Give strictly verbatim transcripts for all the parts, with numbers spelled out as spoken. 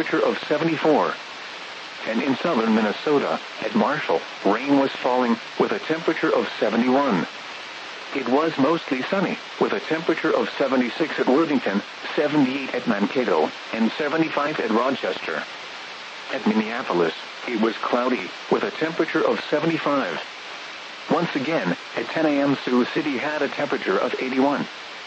temperature of seventy-four. And in southern Minnesota, at Marshall, rain was falling, with a temperature of seventy-one. It was mostly sunny, with a temperature of seventy-six at Worthington, seventy-eight at Mankato, and seventy-five at Rochester. At Minneapolis, it was cloudy, with a temperature of seventy-five. Once again, at ten a m Sioux City had a temperature of eighty-one.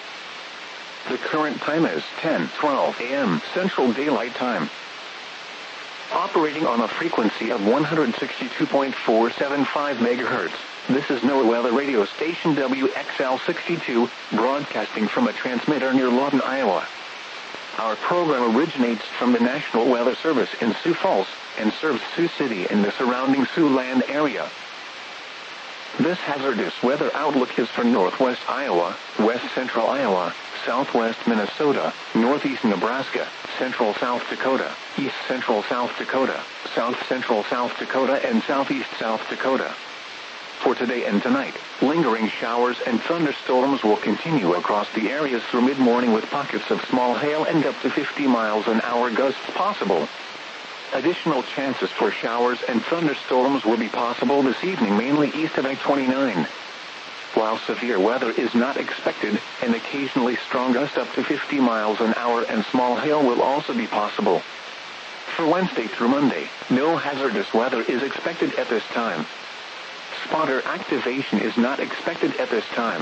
The current time is ten twelve a m Central Daylight Time. Operating on a frequency of one hundred sixty-two point four seven five megahertz, this is NOAA Weather Radio Station W X L sixty-two, broadcasting from a transmitter near Lawton, Iowa. Our program originates from the National Weather Service in Sioux Falls and serves Sioux City and the surrounding Siouxland area. This hazardous weather outlook is for northwest Iowa, west central Iowa, southwest Minnesota, northeast Nebraska, central South Dakota, east central South Dakota, south central South Dakota, and southeast South Dakota. For today and tonight, lingering showers and thunderstorms will continue across the areas through mid-morning with pockets of small hail and up to fifty miles an hour gusts possible. Additional chances for showers and thunderstorms will be possible this evening mainly east of I twenty-nine. While severe weather is not expected, an occasionally strong gust up to fifty miles an hour and small hail will also be possible. For Wednesday through Monday, no hazardous weather is expected at this time. Spotter activation is not expected at this time.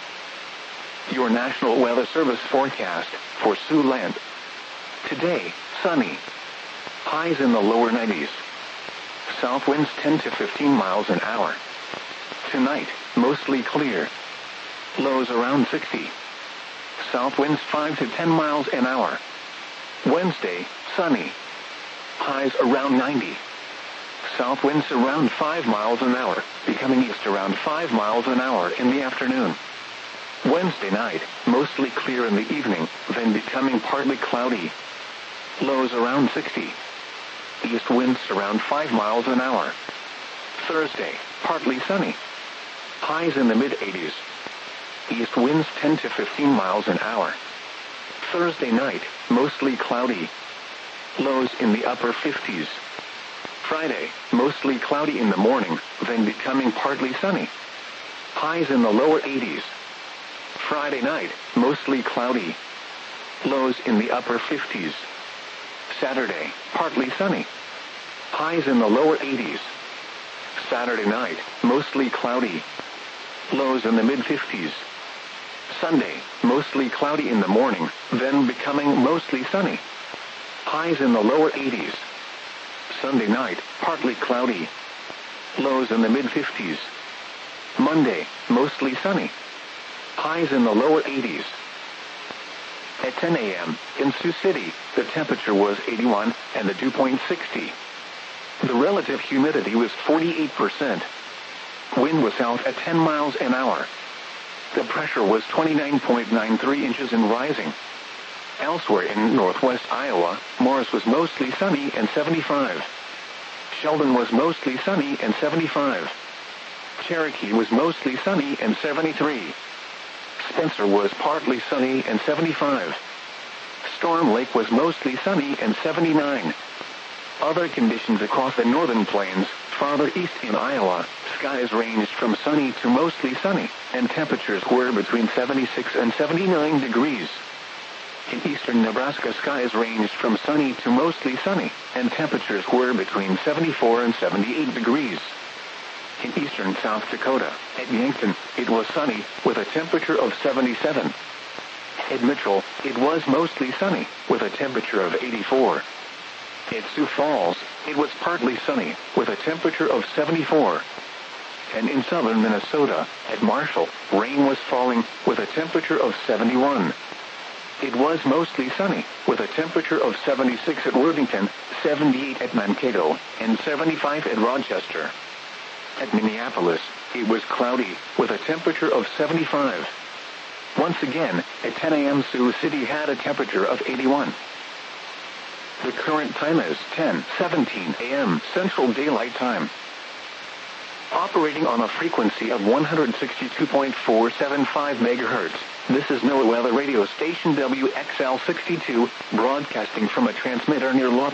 Your National Weather Service forecast for Siouxland. Today, sunny. Highs in the lower nineties. South winds ten to fifteen miles an hour. Tonight, mostly clear. Lows around sixty. South winds five to ten miles an hour. Wednesday, sunny. Highs around ninety. South winds around five miles an hour, becoming east around five miles an hour in the afternoon. Wednesday night, mostly clear in the evening, then becoming partly cloudy. Lows around sixty. East winds around five miles an hour. Thursday, partly sunny. Highs in the mid-eighties. East winds ten to fifteen miles an hour. Thursday night, mostly cloudy. Lows in the upper fifties. Friday, mostly cloudy in the morning, then becoming partly sunny. Highs in the lower eighties. Friday night, mostly cloudy. Lows in the upper fifties. Saturday, partly sunny. Highs in the lower eighties. Saturday night, mostly cloudy. Lows in the mid-fifties. Sunday, mostly cloudy in the morning, then becoming mostly sunny. Highs in the lower eighties. Sunday night, partly cloudy. Lows in the mid-fifties. Monday, mostly sunny. Highs in the lower eighties. At ten a m in Sioux City, the temperature was eighty-one and the dew point sixty. The relative humidity was forty-eight percent. Wind was south at ten miles an hour. The pressure was twenty-nine point nine three inches and rising. Elsewhere in northwest Iowa, Morris was mostly sunny and seventy-five. Sheldon was mostly sunny and seventy-five. Cherokee was mostly sunny and seventy-three. Spencer was partly sunny and seventy-five. Storm Lake was mostly sunny and seventy-nine. Other conditions across the northern plains, farther east in Iowa, skies ranged from sunny to mostly sunny, and temperatures were between seventy-six and seventy-nine degrees. In eastern Nebraska, skies ranged from sunny to mostly sunny, and temperatures were between seventy-four and seventy-eight degrees. In eastern South Dakota, at Yankton, it was sunny, with a temperature of seventy-seven. At Mitchell, it was mostly sunny, with a temperature of eighty-four. At Sioux Falls, it was partly sunny, with a temperature of seventy-four. And in southern Minnesota, at Marshall, rain was falling, with a temperature of seventy-one. It was mostly sunny, with a temperature of seventy-six at Worthington, seventy-eight at Mankato, and seventy-five at Rochester. At Minneapolis, it was cloudy, with a temperature of seventy-five. Once again, at ten a m Sioux City had a temperature of eighty-one. The current time is ten seventeen a m Central Daylight Time. Operating on a frequency of one hundred sixty-two point four seven five megahertz, this is NOAA Weather Radio Station W X L sixty-two, broadcasting from a transmitter near Lawton.